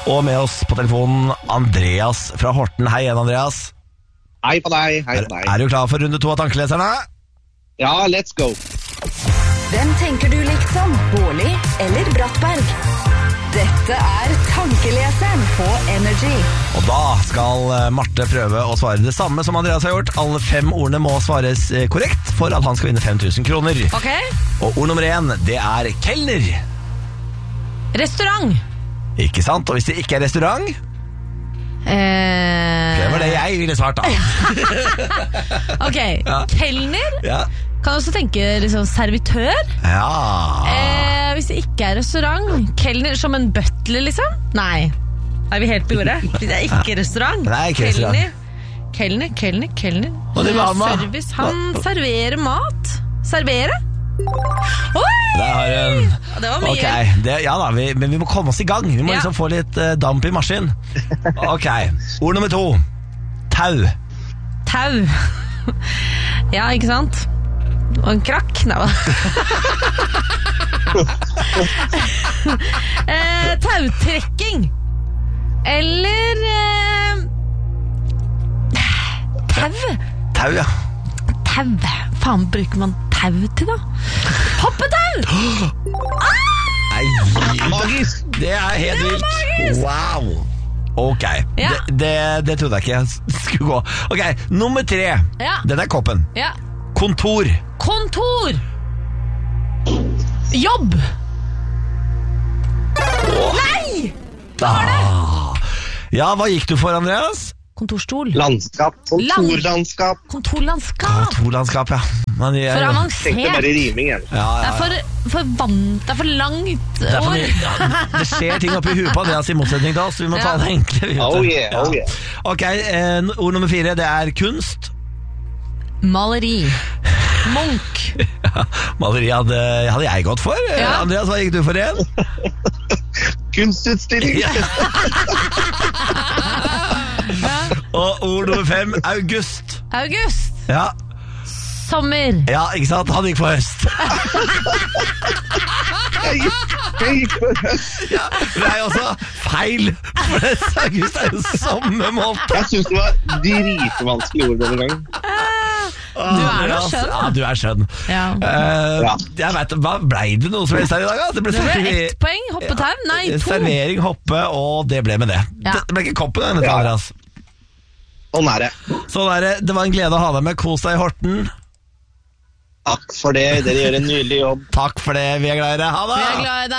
Og med oss på telefonen Andreas fra Horten. Hei igjen, Andreas. Hei på deg, hei på deg. Er du klar for runde 2 av Tankeleserne? Ja, let's go. Hvem tenker du likt som? Bårli eller Brattberg? Dette er Tankeleseren på Energy. Og da skal Marte prøve å svare det samme som Andreas har gjort. Alle 5 ordene må svares korrekt for at han skal vinne 5000 kroner. Ok. Og ord nummer 1, det er kelner. Restaurant. Ikke sant? Og hvis det ikke er restaurant, det var det jeg ville svart da. Ok, Ja. kelner. Ja. Kan også tenke liksom servitør. Ja. Hvis det ikke er restaurant, kelner som en butler liksom. Nei, er vi helt på jordet? Hvis det er ikke restaurant. Nei, ikke restaurant. Kelner. Og det var han da. Service, han serverer mat. Servere? Oi! Der har hun. Det var mye. Ok, ja da, men vi må komme oss i gang. Vi må Ja. liksom få litt damp i maskinen. Ok, ord nummer 2. Tau. Tau. Ja, ikke sant? Og en krakk. Nei, hva? Tautrekking. Eller tau. Tau, ja. Tau. Faen, bruker man tau til da? Hoppetau! Magisk. Det er helt Det er vilt. magisk. Wow. Ok, Ja. det trodde jeg ikke jeg skulle gå. Ok, nummer 3. Ja. Den er koppen. Ja. Kontor. Kontor. Jobb. Nei! Ja, hva gikk du for, Andreas? Kontorstol. Landskap, kontorlandskap. Kontorlandskap. Kontorlandskap, ja. For Tenkte avansert. bare riming, jeg. Ja, Det ja, er for vant, det er for langt Det er for ord. mye. Ja, det skjer ting oppi huet på Andreas i motsetning til oss. Vi må ta Ja. det enkle. vi vet Oh det. yeah, oh yeah. Ok, ord nummer 4, det er kunst. Maleri. Munch. Maleri hadde jeg gått for. Ja. Andreas, hva gikk du for igjen? Kunstutstilling. Og ord nummer 5, august. August. Ja, Sommer. ja, ikke sant? Han gikk for høst. Jeg gikk for høst. Ja, det er jo også feil. For august er jo sommermåned. Jeg synes det var dritvanskelig ord denne gangen. Du er jo skjønn. Ja, du er skjønn. Ja. Ja. Jeg vet, hva ble det noe som helst her i dag? Da? Det ble Det ble servering- 1 poeng. Hoppetau. Nei, 2. servering, hoppe, og det ble med det. Ja. Det ble ikke koppen denne Ja. Andreas. Sånn er det. Sånn er det. Det var en glede å ha deg med. Kos deg i Horten. Takk for det. Dere gjør en nydelig jobb. Takk for det. Vi er glad i deg. Ha det! Vi er glad i deg.